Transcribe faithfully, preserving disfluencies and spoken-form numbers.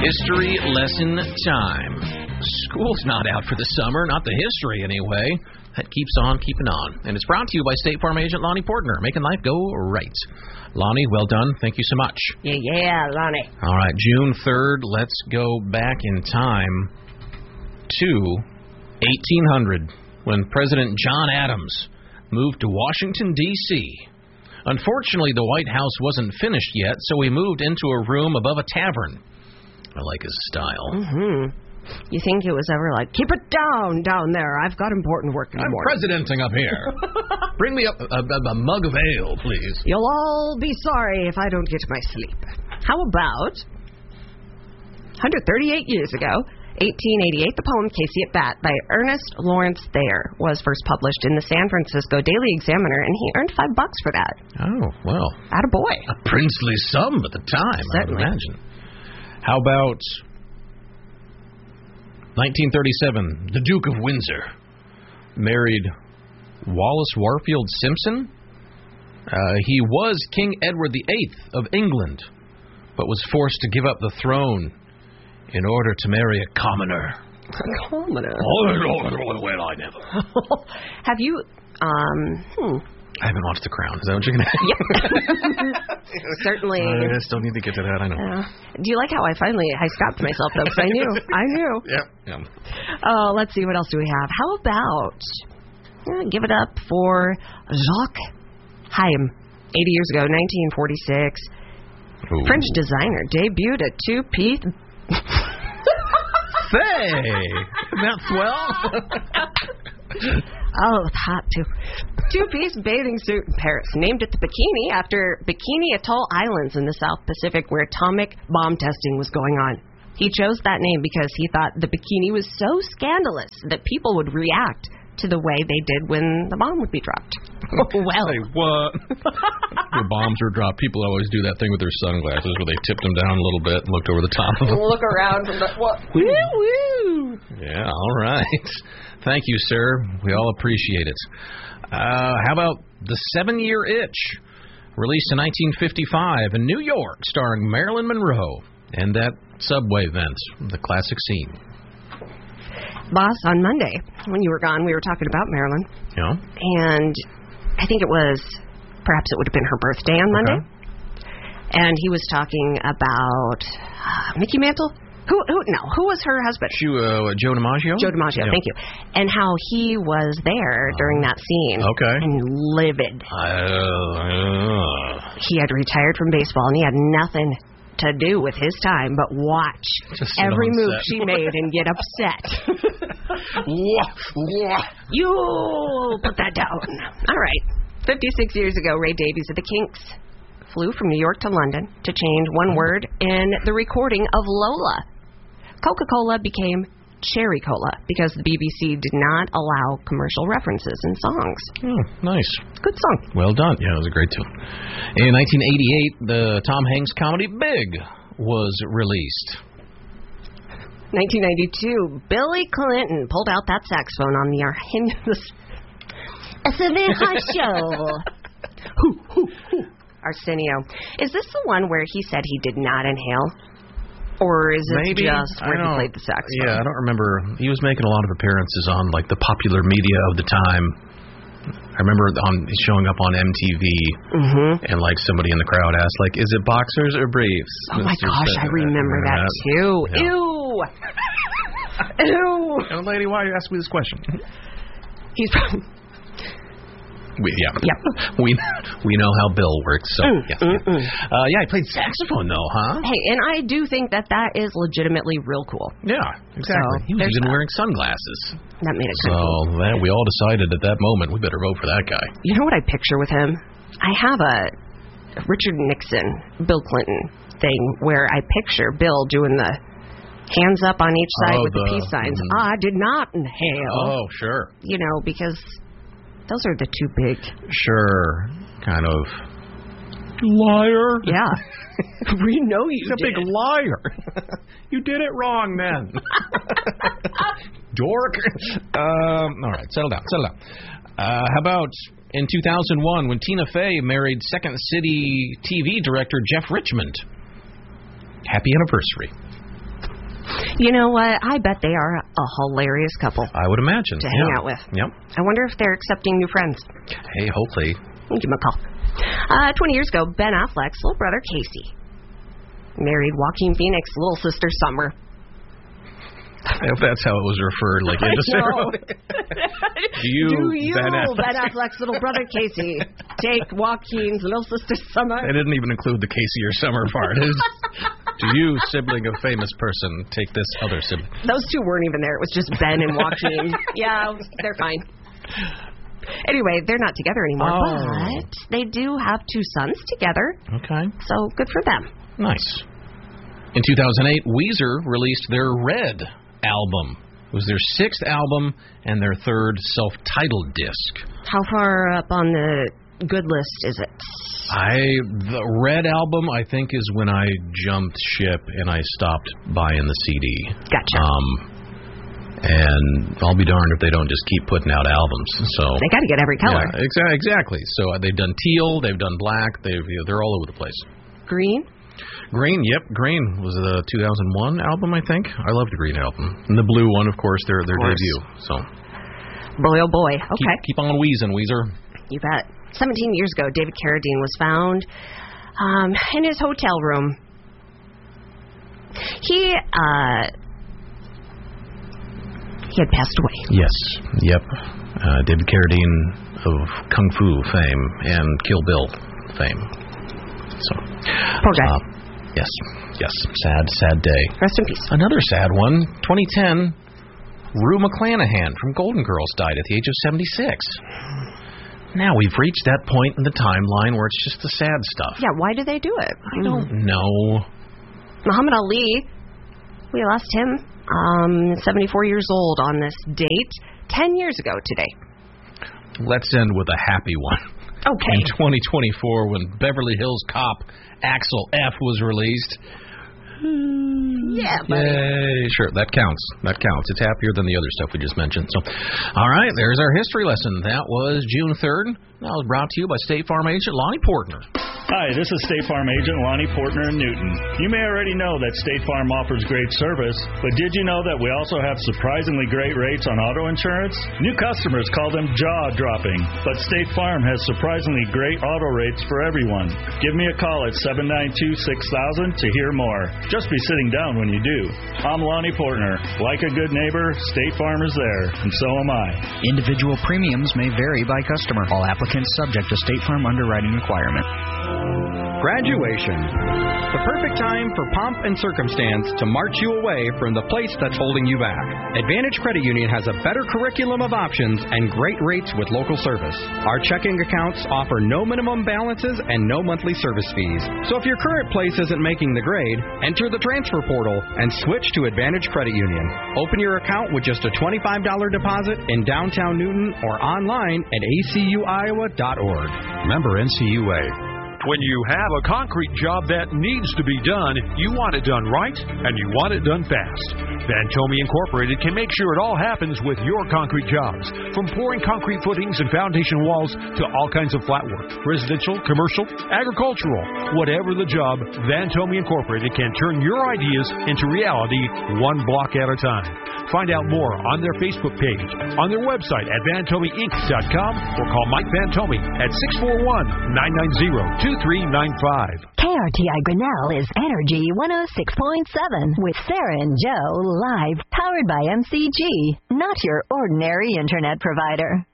History lesson time. School's not out for the summer, not the history anyway. That keeps on keeping on. And it's brought to you by State Farm agent Lonnie Portner, making life go right. Lonnie, well done. Thank you so much. Yeah, yeah, Lonnie. All right, June third, let's go back in time to eighteen hundred, when President John Adams moved to Washington, D C Unfortunately, the White House wasn't finished yet, so he moved into a room above a tavern. I like his style. Mm-hmm. You think it was ever like, keep it down down there. I've got important work in the I'm morning. presidenting up here. Bring me up a, a, a mug of ale, please. You'll all be sorry if I don't get my sleep. How about one hundred thirty-eight years ago, eighteen eighty-eight, the poem Casey at Bat by Ernest Lawrence Thayer was first published in the San Francisco Daily Examiner, and he earned five bucks for that. Oh, well. Attaboy. A princely sum at the time, Certainly. I would imagine. How about nineteen thirty-seven, the Duke of Windsor married Wallace Warfield Simpson. Uh, he was King Edward the Eighth of England, but was forced to give up the throne in order to marry a commoner. A commoner? Oh, well, I never. Have you, um, hmm. I haven't watched The Crown. Is that what you're going to Yep. Certainly. I still need to get to that, I know. Uh, do you like how I finally, I stopped myself, though, because I knew. I knew. Yep. Yeah. Oh, let's see, what else do we have? How about, uh, give it up for Jacques Haim, eighty years ago, nineteen forty-six. Ooh. French designer debuted a two-piece... Say, isn't that swell? Oh, it's hot, too. Two-piece bathing suit in Paris, named it the Bikini after Bikini Atoll Islands in the South Pacific, where atomic bomb testing was going on. He chose that name because he thought the bikini was so scandalous that people would react to the way they did when the bomb would be dropped. Well. Say what? The bombs were dropped. People always do that thing with their sunglasses where they tipped them down a little bit and looked over the top of them. Look around from the... What? Woo, woo. Yeah, all right. Thank you, sir. We all appreciate it. Uh, how about The Seven-Year Itch? Released in nineteen fifty-five in New York, starring Marilyn Monroe and that subway vent, the classic scene. Boss, on Monday, when you were gone, we were talking about Marilyn. Yeah. And I think it was, perhaps it would have been her birthday on Monday. Okay. And he was talking about uh, Mickey Mantle. Who, who, no, who was her husband? She, uh, Joe DiMaggio? Joe DiMaggio, yeah. thank you. And how he was there during that scene. Okay. And livid. Uh, uh, he had retired from baseball, and he had nothing to do with his time but watch Just sit every on move set. she made and get upset. You put that down. All right. fifty-six years ago, Ray Davies of the Kinks flew from New York to London to change one word in the recording of Lola. Coca-Cola became Cherry Cola because the B B C did not allow commercial references in songs. Oh, nice. Good song. Well done. Yeah, it was a great tune. In nineteen eighty-eight, the Tom Hanks comedy Big was released. nineteen ninety-two, Billy Clinton pulled out that saxophone on the Arsenio. Arsenio. Is this the one where he said he did not inhale? Or is it Maybe. just where he played the saxophone? Yeah, I don't remember. He was making a lot of appearances on, like, the popular media of the time. I remember on showing up on M T V, mm-hmm. and, like, somebody in the crowd asked, like, is it boxers or briefs? Oh, my gosh, I remember that, that, too. Yeah. Ew! Ew! And, lady, why are you asking me this question? He's probably... We, yeah. Yep. We we know how Bill works, so mm, yes. Mm, mm. Uh, yeah, he played saxophone, though, huh? Hey, and I do think that that is legitimately real cool. Yeah, exactly. So, he was even that. wearing sunglasses. That made it So cool. that, we all decided at that moment we better vote for that guy. You know what I picture with him? I have a Richard Nixon, Bill Clinton thing where I picture Bill doing the hands up on each side oh, with the, the peace signs. Mm-hmm. I did not inhale. Oh, sure. You know, because those are the two big... Sure. Kind of... Liar. Yeah. We know you He's a did. big liar. You did it wrong, then. Dork. Um, all right, settle down, settle down. Uh, how about in two thousand one when Tina Fey married Second City T V director Jeff Richmond? Happy anniversary. You know what? I bet they are a hilarious couple. I would imagine. To hang yeah. out with. Yep. I wonder if they're accepting new friends. Hey, hopefully. We'll give them a call. Uh, twenty years ago, Ben Affleck's little brother, Casey, married Joaquin Phoenix's little sister, Summer. If that's how it was referred, like in the ceremony. Do you, Do you Ben Affleck? Ben Affleck's little brother, Casey, take Joaquin's little sister, Summer? They didn't even include the Casey or Summer part. It was, do you, sibling of famous person, take this other sibling? Those two weren't even there. It was just Ben and Joaquin. Yeah, they're fine. Anyway, they're not together anymore, oh. but they do have two sons together. Okay. So good for them. Nice. In two thousand eight, Weezer released their Red album. It was their sixth album and their third self-titled disc. How far up on the good list is it? I the Red album, I think, is when I jumped ship and I stopped buying the C D. Gotcha. Um, and I'll be darned if they don't just keep putting out albums. So they got to get every color. Yeah, exa- exactly. So uh, they've done teal, they've done black, they've you know, they're all over the place. Green. Green, yep, Green was the two thousand one album, I think. I love the Green album. And the blue one, of course, their their course. debut. So, boy, oh boy. Okay. Keep, keep on wheezing, Weezer. You bet. seventeen years ago, David Carradine was found um, in his hotel room. He, uh, he had passed away. Yes, yep. Uh, David Carradine of Kung Fu fame and Kill Bill fame. So, poor guy. Uh, Yes, yes. Sad, sad day. Rest in peace. Another sad one. twenty ten, Rue McClanahan from Golden Girls died at the age of seventy-six. Now we've reached that point in the timeline where it's just the sad stuff. Yeah, why do they do it? I don't know. Muhammad Ali, we lost him, um, seventy-four years old on this date, ten years ago today. Let's end with a happy one. Okay. In twenty twenty-four, when Beverly Hills Cop Axel F was released. Yeah, buddy. Yay. Sure, that counts. That counts. It's happier than the other stuff we just mentioned. So, all right, there's our history lesson. That was June third. That was brought to you by State Farm agent Lonnie Portner. Hi, this is State Farm agent Lonnie Portner in Newton. You may already know that State Farm offers great service, but did you know that we also have surprisingly great rates on auto insurance? New customers call them jaw-dropping, but State Farm has surprisingly great auto rates for everyone. Give me a call at seven nine two, six thousand to hear more. Just be sitting down when you do. I'm Lonnie Portner. Like a good neighbor, State Farm is there, and so am I. Individual premiums may vary by customer. All applicants subject to State Farm underwriting requirement. Graduation. The perfect time for pomp and circumstance to march you away from the place that's holding you back. Advantage Credit Union has a better curriculum of options and great rates with local service. Our checking accounts offer no minimum balances and no monthly service fees. So if your current place isn't making the grade, enter the transfer portal and switch to Advantage Credit Union. Open your account with just a twenty-five dollars deposit in downtown Newton or online at a c u iowa dot org. Member N C U A. When you have a concrete job that needs to be done, you want it done right, and you want it done fast. Van Tomey Incorporated can make sure it all happens with your concrete jobs. From pouring concrete footings and foundation walls to all kinds of flat work, residential, commercial, agricultural. Whatever the job, Van Tomey Incorporated can turn your ideas into reality one block at a time. Find out more on their Facebook page, on their website at van tomey inc dot com, or call Mike Van Tomey at six four one, nine nine zero, two three nine five. K R T I Grinnell is Energy one oh six point seven with Sarah and Joe live, powered by M C G, not your ordinary internet provider.